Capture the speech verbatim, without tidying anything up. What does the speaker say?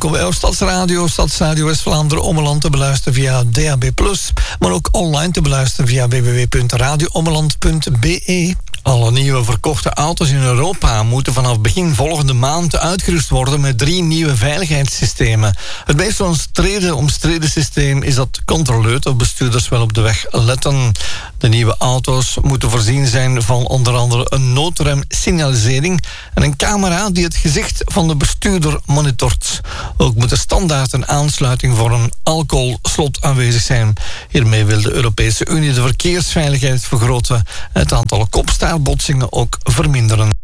welkom bij jouw Stadsradio. Stadsradio West-Vlaanderen Ommeland te beluisteren via D A B plus, maar ook online te beluisteren via w w w punt radio ommeland punt b e. Alle nieuwe verkochte auto's in Europa moeten vanaf begin volgende maand uitgerust worden met drie nieuwe veiligheidssystemen. Het meest omstreden, omstreden systeem is dat controleurs of bestuurders wel op de weg letten. De nieuwe auto's moeten voorzien zijn van onder andere een noodremsignalisering en een camera die het gezicht van de bestuurder monitort. Ook moet er standaard een aansluiting voor een alcoholslot aanwezig zijn. Hiermee wil de Europese Unie de verkeersveiligheid vergroten en het aantal kopstaartbotsingen ook verminderen.